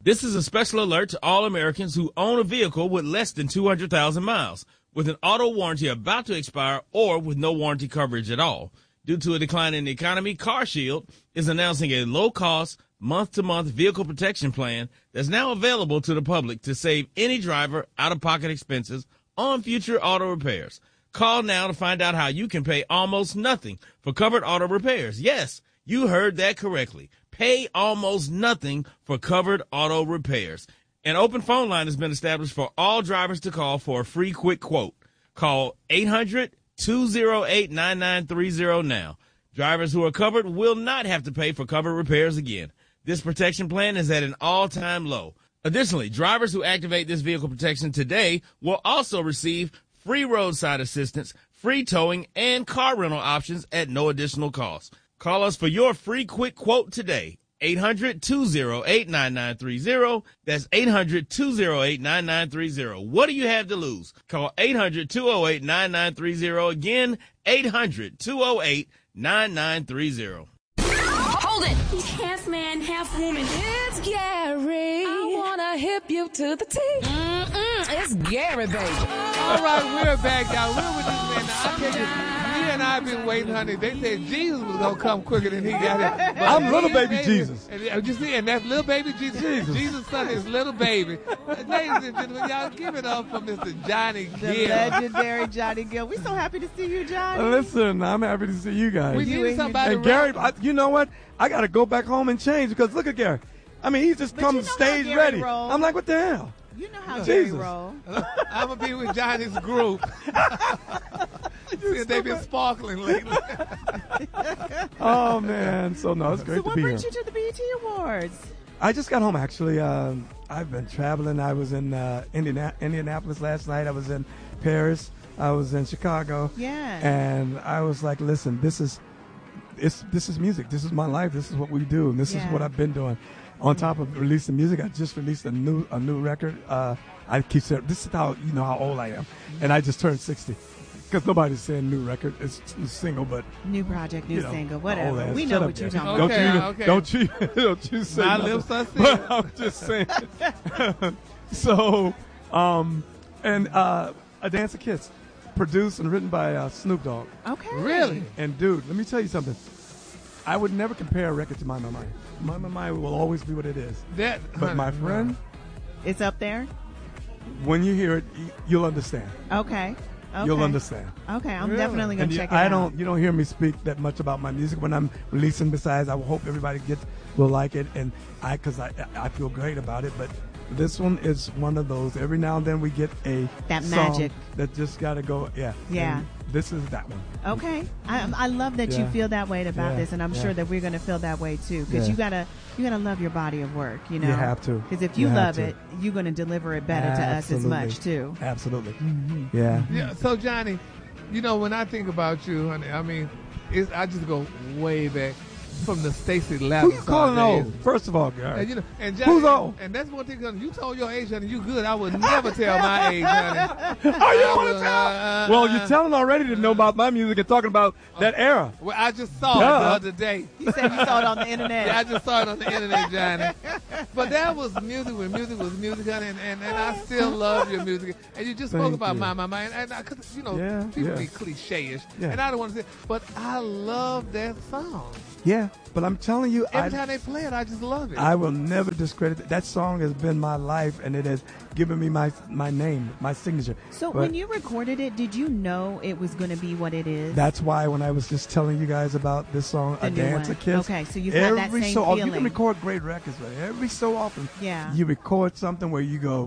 This is a special alert to all Americans who own a vehicle with less than 200,000 miles, with an auto warranty about to expire or with no warranty coverage at all. Due to a decline in the economy, CarShield is announcing a low-cost, month-to-month vehicle protection plan that's now available to the public to save any driver out-of-pocket expenses on future auto repairs. Call now to find out how you can pay almost nothing for covered auto repairs. Yes, you heard that correctly. Pay almost nothing for covered auto repairs. An open phone line has been established for all drivers to call for a free quick quote. Call 800-208-9930 now. Drivers who are covered will not have to pay for covered repairs again. This protection plan is at an all-time low. Additionally, drivers who activate this vehicle protection today will also receive free roadside assistance, free towing, and car rental options at no additional cost. Call us for your free quick quote today. 800-208-9930. That's 800-208-9930. What do you have to lose? Call 800-208-9930. Again, 800-208-9930. Hold it! Half man, half woman. It's Gary. I wanna hip you to the T. It's Gary, baby. All right, we're back, y'all. We're with this man. Now, I tell you, me and I have been waiting, honey. They said Jesus was going to come quicker than he got here. But I'm little baby Jesus. And you see, and that's little baby Jesus. Jesus' son is little baby. Ladies and gentlemen, y'all give it up for Mr. Johnny Gill. The legendary Johnny Gill. We're so happy to see you, Johnny. Listen, I'm happy to see you guys. We need somebody. And Gary, you know what? I got to go back home and change because look at Gary. I mean, he just comes stage ready. I'm like, what the hell? You know how Gary roll. I'm going to be with Johnny's group. See, they've been sparkling lately. Oh, man. So, no, it's great to be here. So what brings you to the BET Awards? I just got home, actually. I've been traveling. I was in Indianapolis last night. I was in Paris. I was in Chicago. Yeah. And I was like, listen, this is music. This is my life. This is what we do. And this is what I've been doing. On top of releasing music, I just released a new record. I keep saying, this is how you know how old I am. And I just turned 60. Because nobody's saying new record. It's a single, but new project, new single, whatever. We know what you're talking about. Don't you say my nothing. lips are sealed. But I'm just saying. So, A Dance of Kids, produced and written by Snoop Dogg. Okay. Really? And dude, let me tell you something. I would never compare a record to My Mind. My Mind will always be what it is. But my friend, it's up there. When you hear it, you'll understand. Okay. You'll understand. Okay, I'm definitely gonna check it out. You don't hear me speak that much about my music when I'm releasing. Besides, I hope everybody will like it, and because I feel great about it. But this one is one of those. Every now and then we get that song magic that just gotta go. Yeah. Yeah. This is that one. Okay, I love that you feel that way about this, and I'm sure that we're gonna feel that way too. Because you gotta love your body of work. You know. You have to. Because if you love it, you're gonna deliver it better to us as much too. Absolutely. Mm-hmm. Yeah. Yeah. So Johnny, when I think about you, honey, I mean, I just go way back. From the Stacey Latham. Who you calling old? First of all, Gary. And Johnny, who's old? And that's one thing. You told your age, honey. You good. I would never tell my age, honey. Oh, you want to tell? Well, you're telling already to know about my music and talking about that era. Well, I just saw it the other day. He said you saw it on the internet. Yeah, I just saw it on the internet, Johnny. But that was music when music was music, honey, and I still love your music. And you just spoke about my mind, and people be cliche-ish, and I don't want to say, but I love that song. Yeah, but I'm telling you, every time they play it, I just love it. I will never discredit it. That song has been my life, and it has given me my name, my signature. So when you recorded it, did you know it was going to be what it is? That's why when I was just telling you guys about this song, A Dance of Kids. Okay, so you've had that same feeling. You can record great records, but every so often, you record something where you go,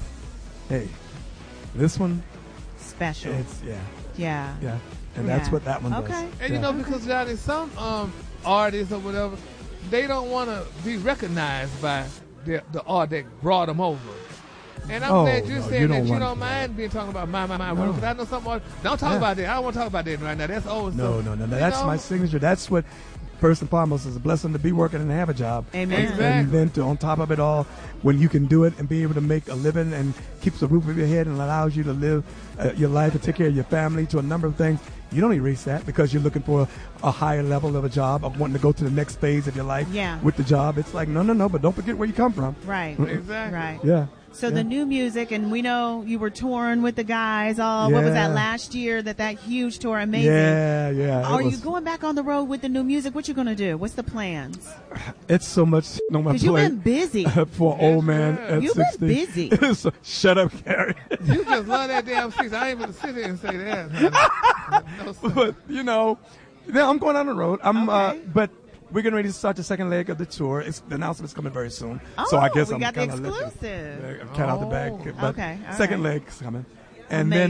hey, this one, special. It's yeah. And that's what that one does. Okay. And because Johnny, some artists or whatever, they don't want to be recognized by the art that brought them over. And I'm glad you said that you don't mind being talking about my because I know some artists don't talk about that. I don't want to talk about that right now. That's old stuff. No. That's my signature. That's what first and foremost, it's a blessing to be working and have a job. Amen. Exactly. And then on top of it all, when you can do it and be able to make a living and keeps the roof over your head and allows you to live your life and take care of your family to a number of things, you don't erase that because you're looking for a higher level of a job, of wanting to go to the next phase of your life with the job. It's like, no, but don't forget where you come from. Right. Exactly. Right. Yeah. So the new music, and we know you were touring with the guys what was that, last year, that huge tour, amazing. Yeah. Are you going back on the road with the new music? What you going to do? What's the plans? It's so much on my plate. Because you've been busy. For an old man at You've 60. been busy. So, shut up, Gary. You just love that damn 60. I ain't even sit here and say that. No, sir. But, I'm going on the road. But we're getting ready to start the second leg of the tour. The announcement's coming very soon. So I guess we I'm got the kind of exclusive. cat out the bag. But Okay, all second right. leg's coming. And Amazing.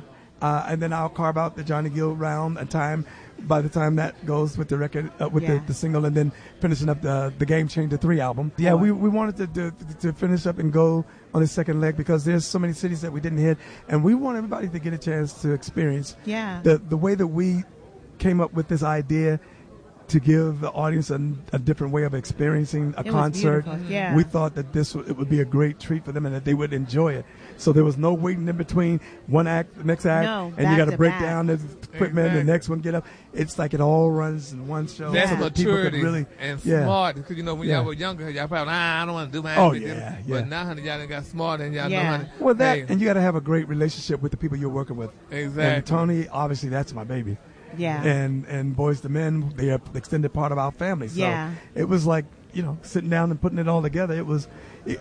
then I'll carve out the Johnny Gill round a time by the time that goes with the record, with the single, and then finishing up the Game Changer 3 album. Yeah, we wanted to finish up and go on the second leg because there's so many cities that we didn't hit, and we want everybody to get a chance to experience the way that we came up with this idea to give the audience a different way of experiencing a concert. Yeah. We thought that it would be a great treat for them and that they would enjoy it. So there was no waiting in between one act, the next act, and you got to break down the equipment, the next one get up. It's like it all runs in one show. That's so that people could maturity really, and smart. Because, when y'all were younger, y'all probably, I don't want to do my act. But now, honey, y'all done got smart and y'all know, honey. Well, and you got to have a great relationship with the people you're working with. Exactly. And Tony, obviously, that's my baby. Yeah. And Boys II Men, they are the extended part of our family. So it was like, sitting down and putting it all together. It was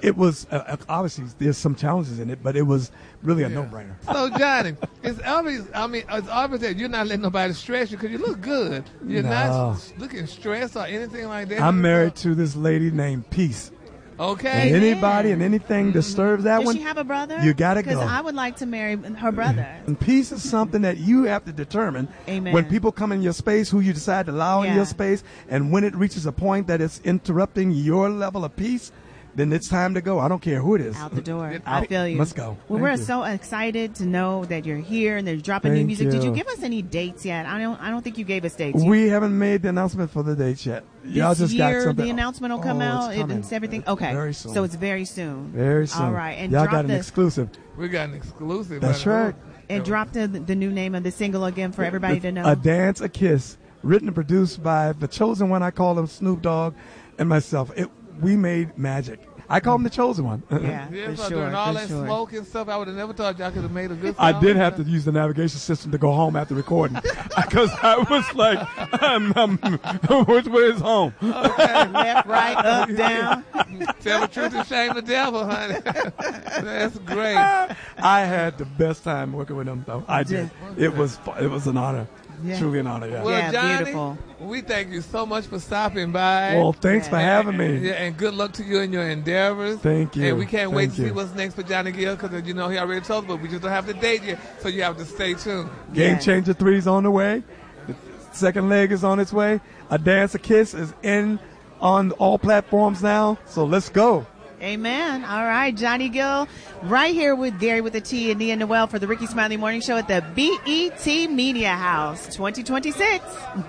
obviously there's some challenges in it, but it was really a no-brainer. So, Johnny, it's obvious that you're not letting nobody stress you because you look good. You're not looking stressed or anything like that. I'm married to this lady named Peace. Okay. And anybody and anything disturbs that one. Does she have a brother? You got to go. Because I would like to marry her brother. And peace is something that you have to determine. Amen. When people come in your space, who you decide to allow in your space, and when it reaches a point that it's interrupting your level of peace, then it's time to go. I don't care who it is. Out the door. I feel you. Let's go. Well, we're so excited to know that you're here and they're dropping new music. Did you give us any dates yet? I don't think you gave us dates. We haven't made the announcement for the dates yet. Y'all just got something. The announcement will come out. It's everything. Okay. Very soon. So it's very soon. Very soon. All right. And y'all got an exclusive. We got an exclusive. That's right. And drop the new name of the single again for everybody to know. A Dance, a Kiss, written and produced by the chosen one. I call him Snoop Dogg and myself. We made magic. I call him the chosen one. Yeah, for sure. During all that smoke and stuff, I would have never thought y'all could have made a good song. I did have to use the navigation system to go home after recording because I was like, which way is home? Okay, left, right, up, down. Tell the truth and shame the devil, honey. That's great. I had the best time working with him, though. I did. It was an honor. Yeah. Truly an honor, yeah. Well, Johnny, beautiful. We thank you so much for stopping by. Well, thanks for having me. Yeah, and good luck to you in your endeavors. Thank you. And we can't wait to see what's next for Johnny Gill because, he already told us, but we just don't have the date yet, so you have to stay tuned. Game Changer 3 is on the way. The second leg is on its way. A Dance, a Kiss is on all platforms now, so let's go. Amen. All right, Johnny Gill, right here with Gary with the T and Nia Noel for the Ricky Smiley Morning Show at the BET Media House 2026.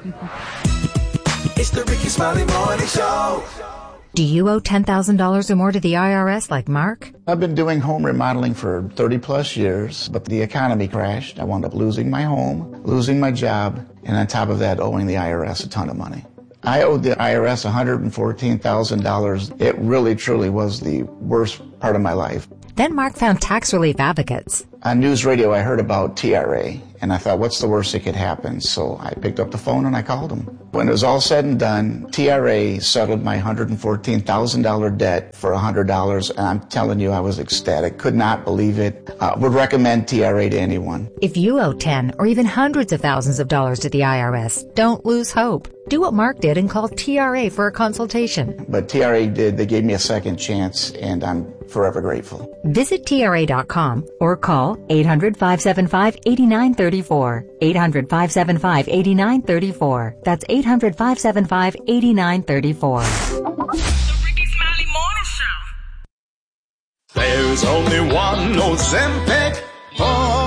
It's the Ricky Smiley Morning Show. Do you owe $10,000 or more to the IRS like Mark? I've been doing home remodeling for 30 plus years, but the economy crashed. I wound up losing my home, losing my job, and on top of that, owing the IRS a ton of money. I owed the IRS $114,000. It really, truly was the worst part of my life. Then Mark found tax relief advocates. On news radio, I heard about TRA, and I thought, what's the worst that could happen? So I picked up the phone and I called them. When it was all said and done, TRA settled my $114,000 debt for $100, and I'm telling you, I was ecstatic. Could not believe it. Would recommend TRA to anyone. If you owe 10 or even hundreds of thousands of dollars to the IRS, don't lose hope. Do what Mark did and call TRA for a consultation. But TRA did. They gave me a second chance, and I'm forever grateful. Visit TRA.com or call 800-575-8934. 800-575-8934. That's 800-575-8934. The Ricky Smiley Morning Show. There's only one Ozempic. Hello, I'm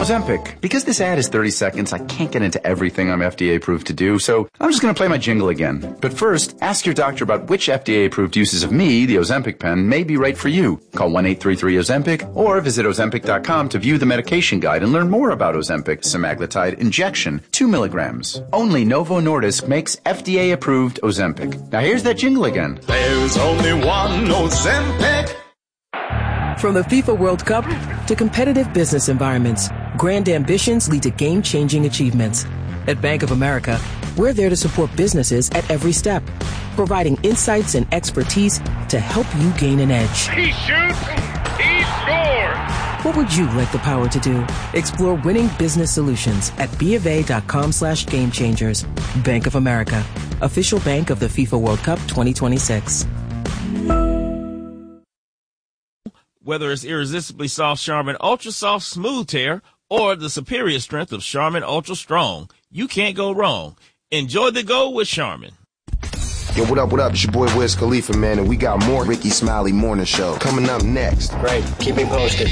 Ozempic. Because this ad is 30 seconds, I can't get into everything I'm FDA approved to do, so I'm just going to play my jingle again. But first, ask your doctor about which FDA approved uses of me, the Ozempic pen, may be right for you. Call 1-833-OZEMPIC or visit Ozempic.com to view the medication guide and learn more about Ozempic semaglutide injection, 2 milligrams. Only Novo Nordisk makes FDA approved Ozempic. Now here's that jingle again. There's only one Ozempic. From the FIFA World Cup to competitive business environments, grand ambitions lead to game-changing achievements. At Bank of America, we're there to support businesses at every step, providing insights and expertise to help you gain an edge. He shoots, he scores! What would you like the power to do? Explore winning business solutions at BofA.com/gamechangers. Bank of America, official bank of the FIFA World Cup 2026. Whether it's irresistibly soft Charmin Ultra Soft Smooth Tear or the superior strength of Charmin Ultra Strong, you can't go wrong. Enjoy the go with Charmin. Yo, what up, what up? It's your boy Wiz Khalifa, man, and we got more Ricky Smiley Morning Show coming up next. Great. Keep me posted.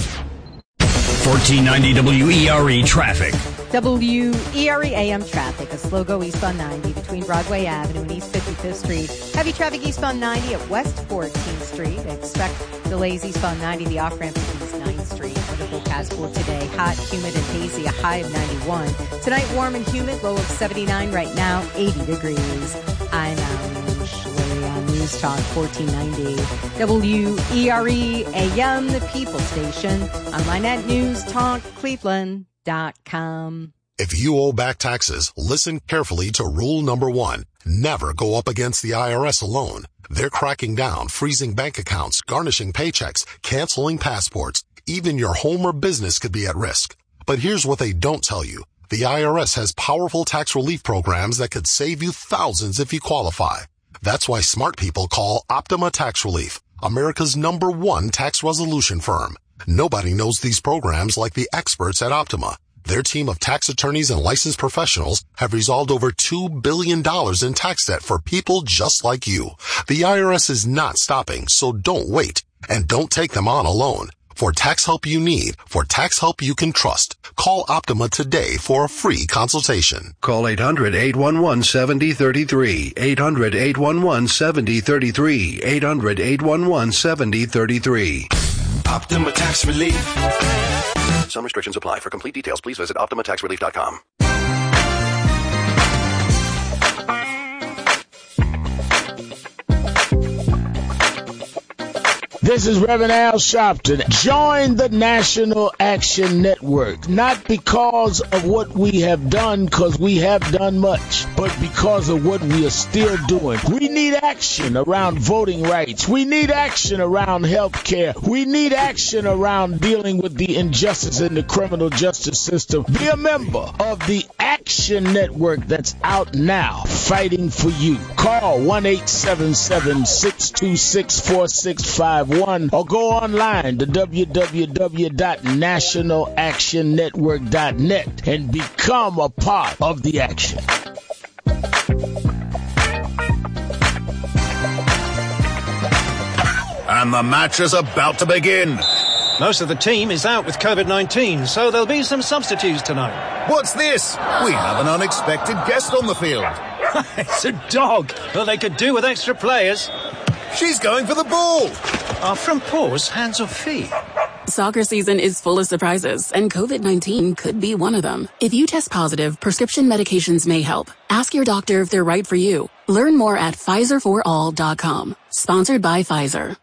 1490 WERE traffic. WERE AM traffic. A slow go eastbound 90 between Broadway Avenue and East 55th Street. Heavy traffic eastbound 90 at West 14th Street. Expect delays eastbound 90, the off-ramp to East 9th Street. Weather forecast for today. Hot, humid, and hazy. A high of 91. Tonight, warm and humid. Low of 79. Right now, 80 degrees. I'm Ashley on News Talk 1490. WERE AM, the People Station. Online at newstalkcleveland.com. If you owe back taxes, listen carefully to rule number 1. Never go up against the IRS alone. They're cracking down, freezing bank accounts, garnishing paychecks, canceling passports. Even your home or business could be at risk. But here's what they don't tell you. The IRS has powerful tax relief programs that could save you thousands if you qualify. That's why smart people call Optima Tax Relief, America's #1 tax resolution firm. Nobody knows these programs like the experts at Optima. Their team of tax attorneys and licensed professionals have resolved over $2 billion in tax debt for people just like you. The IRS is not stopping, so don't wait. And don't take them on alone. For tax help you need, for tax help you can trust, call Optima today for a free consultation. Call 800-811-7033. 800-811-7033. 800-811-7033. Optima Tax Relief. Some restrictions apply. For complete details, please visit OptimaTaxRelief.com. This is Reverend Al Sharpton. Join the National Action Network, not because of what we have done, because we have done much, but because of what we are still doing. We need action around voting rights. We need action around health care. We need action around dealing with the injustice in the criminal justice system. Be a member of the Action Network that's out now, fighting for you. Call 1-877-626-4651 or go online to www.nationalactionnetwork.net and become a part of the action. And the match is about to begin. Most of the team is out with COVID-19, so there'll be some substitutes tonight. What's this? We have an unexpected guest on the field. It's a dog. Well, they could do with extra players. She's going for the ball. Are from paws, hands or feet? Soccer season is full of surprises, and COVID-19 could be one of them. If you test positive, prescription medications may help. Ask your doctor if they're right for you. Learn more at PfizerForAll.com. Sponsored by Pfizer.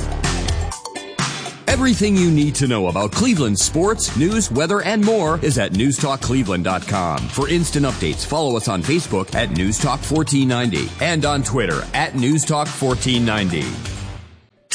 Everything you need to know about Cleveland sports, news, weather, and more is at newstalkcleveland.com. For instant updates, follow us on Facebook at Newstalk 1490 and on Twitter at Newstalk 1490.